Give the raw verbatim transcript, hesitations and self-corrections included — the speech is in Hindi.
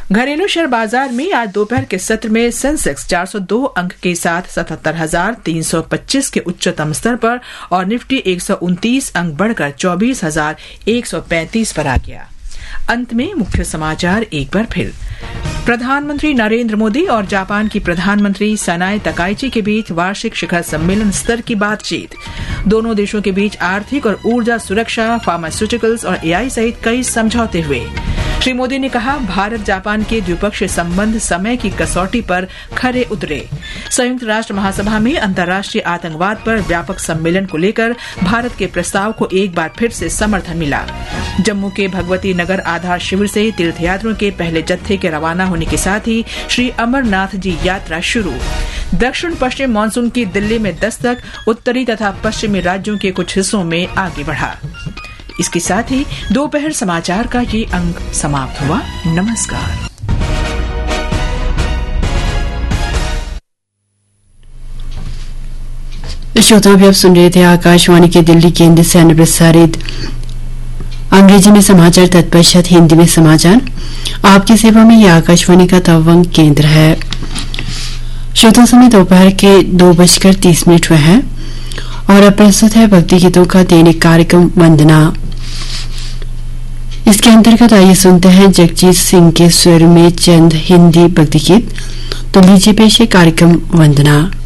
घरेलू शेयर बाजार में आज दोपहर के सत्र में सेंसेक्स चार सौ दो अंक के साथ सतहत्तर हजार तीन सौ पच्चीस के उच्चतम स्तर पर और निफ्टी एक सौ उनतीस अंक बढ़कर चौबीस हजार एक सौ पैंतीस पर आ गया। अंत में मुख्य समाचार एक बार फिर। प्रधानमंत्री नरेंद्र मोदी और जापान की प्रधानमंत्री सनाए तकाइची के बीच वार्षिक शिखर सम्मेलन स्तर की बातचीत। दोनों देशों के बीच आर्थिक और ऊर्जा सुरक्षा, फार्मास्यूटिकल्स और एआई सहित कई समझौते हुए। श्री मोदी ने कहा, भारत जापान के द्विपक्षीय संबंध समय की कसौटी पर खरे उतरे। संयुक्त राष्ट्र महासभा में अंतर्राष्ट्रीय आतंकवाद पर व्यापक सम्मेलन को लेकर भारत के प्रस्ताव को एक बार फिर से समर्थन मिला। जम्मू के भगवती नगर आधार शिविर से तीर्थयात्रियों के पहले जत्थे के रवाना होने के साथ ही श्री अमरनाथ जी यात्रा शुरू। दक्षिण पश्चिम मानसून की दिल्ली में दस्तक, उत्तरी तथा पश्चिमी राज्यों के कुछ हिस्सों में आगे बढ़ा। इसके साथ ही दोपहर समाचार का ये अंक समाप्त हुआ। नमस्कार। श्रोताओं, भी आप सुन रहे थे आकाशवाणी के दिल्ली केंद्र से प्रसारित अंग्रेजी में समाचार, तत्पश्चात हिंदी में समाचार। आपकी सेवा में यह आकाशवाणी का तवांग केंद्र है। श्रोता समय दोपहर के दो बजकर तीस मिनट हुए हैं और अब प्रस्तुत है भक्ति गीतों का दैनिक कार्यक्रम वंदना। इसके अंतर्गत आइए सुनते हैं जगजीत सिंह के स्वर में चंद हिंदी भक्ति गीत। तो लीजिए पेश है कार्यक्रम वंदना।